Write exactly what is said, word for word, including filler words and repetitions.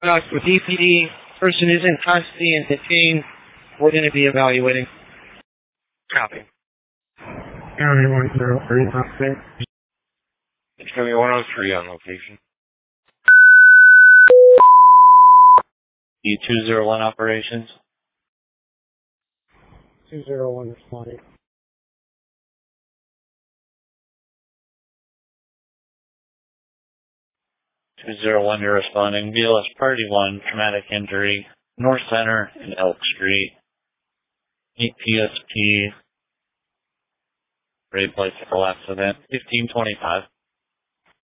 Uh, for D P D, person is in custody and detained. We're going to be evaluating. Copy. County one zero three, copy. County one oh three on location. E two zero one operations. two zero one responding. two zero one, you're responding. B L S Party one, traumatic injury, North Center and Elk Street. eight P S P, rape bicycle accident, fifteen twenty-five.